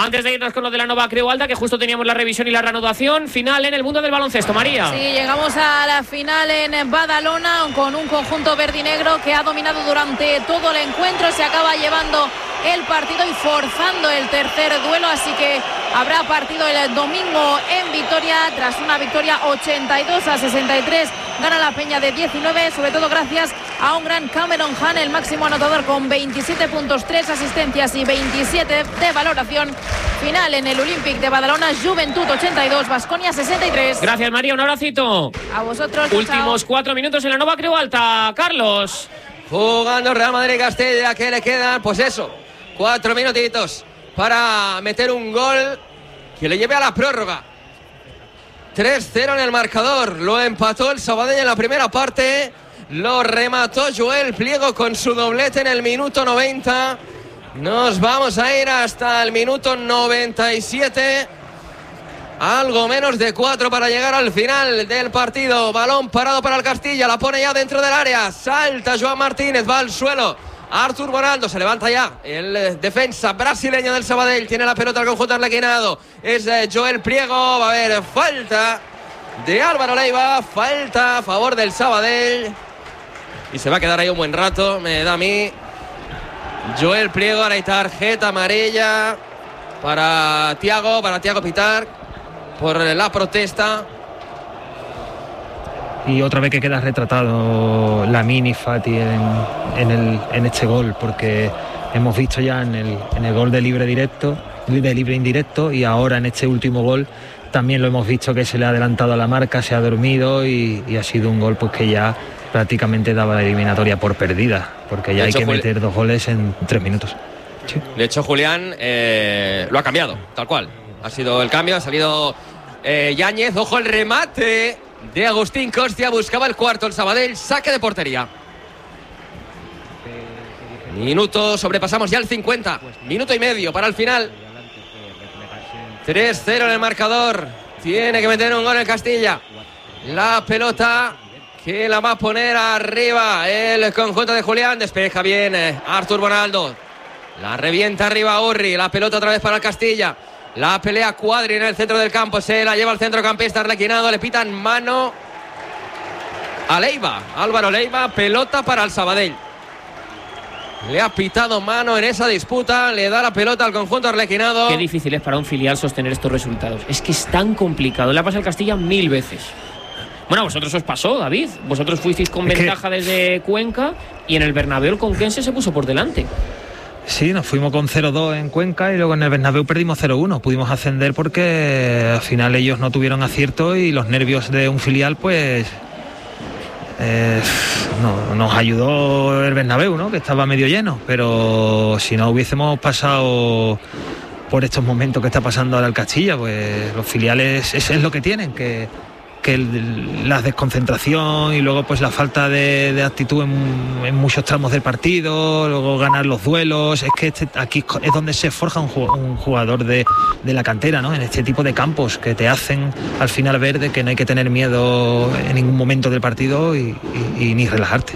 Antes de irnos con lo de la Nova Creu Alta, que justo teníamos la revisión y la reanudación, final en el mundo del baloncesto, María. Sí, llegamos a la final en Badalona con un conjunto verdinegro que ha dominado durante todo el encuentro, se acaba llevando el partido y forzando el tercer duelo, así que habrá partido el domingo en Vitoria. Tras una victoria 82-63, gana la Peña de 19, sobre todo gracias a un gran Cameron Hahn, el máximo anotador con 27 puntos, 3 asistencias y 27 de valoración. Final en el Olympic de Badalona, Juventud 82, Baskonia 63. Gracias, María, un abracito. A vosotros. Últimos 4 minutos en la Nova Creu Alta, Carlos. Jugando Real Madrid-Castilla, que le quedan, pues eso, 4 minutitos para meter un gol que le lleve a la prórroga. 3-0 en el marcador, lo empató el Sabadell en la primera parte, lo remató Joel Pliego con su doblete en el minuto 90. Nos vamos a ir hasta el minuto 97. Algo menos de 4 para llegar al final del partido. Balón parado para el Castilla, la pone ya dentro del área. Salta Joan Martínez, va al suelo. Artur Bonaldo, se levanta ya el defensa brasileño del Sabadell. Tiene la pelota al conjunto arlequinado. Es Joel Pliego, va a haber falta de Álvaro Leiva. Falta a favor del Sabadell. Y se va a quedar ahí un buen rato, me da a mí. Joel Pliego, ahora hay tarjeta amarilla para Thiago Pitar por la protesta. Y otra vez que queda retratado Lamine y Fati en este gol, porque hemos visto ya en el gol de libre indirecto, y ahora en este último gol también lo hemos visto que se le ha adelantado a la marca, se ha dormido y ha sido un gol pues que ya prácticamente daba la eliminatoria por perdida, porque ya hay que meter 2 goles en 3 minutos. Sí. De hecho, Julián lo ha cambiado, tal cual. Ha sido el cambio, ha salido Yáñez. Ojo el remate de Agustín Costia, buscaba el cuarto el Sabadell, saque de portería. Minuto, sobrepasamos ya el 50, minuto y medio para el final. 3-0 en el marcador, tiene que meter un gol en Castilla. La pelota que la va a poner arriba el conjunto de Julián, despeja bien Artur Bonaldo, la revienta arriba Urri, la pelota otra vez para el Castilla. La pelea Cuadri en el centro del campo, se la lleva al centrocampista arlequinado, le pitan mano a Leiva, Álvaro Leiva, pelota para el Sabadell. Le ha pitado mano en esa disputa, le da la pelota al conjunto arlequinado. Qué difícil es para un filial sostener estos resultados, es que es tan complicado, le ha pasado al Castilla 1000 veces. Bueno, a vosotros os pasó, David, vosotros fuisteis con ventaja desde Cuenca y en el Bernabéu el Conquense se puso por delante. Sí, nos fuimos con 0-2 en Cuenca y luego en el Bernabéu perdimos 0-1. Pudimos ascender porque al final ellos no tuvieron acierto y los nervios de un filial pues no, nos ayudó el Bernabéu, ¿no? Que estaba medio lleno, pero si no hubiésemos pasado por estos momentos que está pasando ahora el Castilla, pues los filiales es lo que tienen, que la desconcentración y luego pues la falta de actitud en muchos tramos del partido, luego ganar los duelos, es que aquí es donde se forja un jugador de la cantera, ¿no? En este tipo de campos que te hacen al final ver de que no hay que tener miedo en ningún momento del partido y ni relajarte.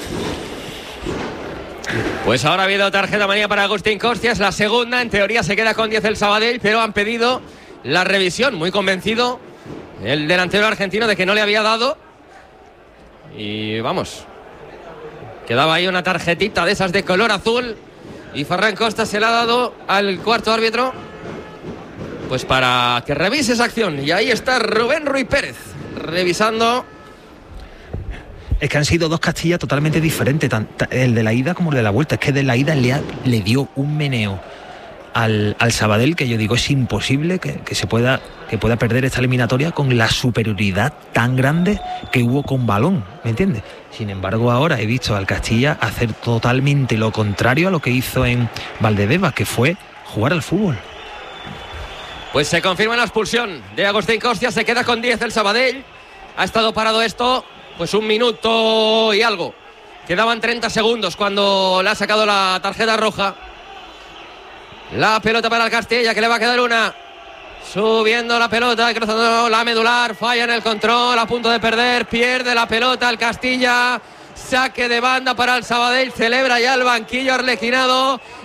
Pues ahora ha habido tarjeta amarilla para Agustín Costia, es la segunda, en teoría se queda con 10 el Sabadell, pero han pedido la revisión, muy convencido el delantero argentino de que no le había dado. Y vamos, quedaba ahí una tarjetita de esas de color azul y Ferran Costa se la ha dado al cuarto árbitro pues para que revise esa acción. Y ahí está Rubén Ruiz Pérez revisando. Es que han sido 2 Castillas totalmente diferentes, el de la ida como el de la vuelta. Es que de la ida le dio un meneo al Sabadell que yo digo es imposible que pueda perder esta eliminatoria con la superioridad tan grande que hubo con balón, ¿me entiendes? Sin embargo, ahora he visto al Castilla hacer totalmente lo contrario a lo que hizo en Valdebebas, que fue jugar al fútbol. Pues se confirma la expulsión de Agustín Costia, se queda con 10 el Sabadell. Ha estado parado esto pues 1 minuto y algo. Quedaban 30 segundos cuando le ha sacado la tarjeta roja. La pelota para el Castilla, que le va a quedar una. Subiendo la pelota, cruzando la medular, falla en el control, a punto de perder, pierde la pelota el Castilla. Saque de banda para el Sabadell, celebra ya el banquillo arlequinado.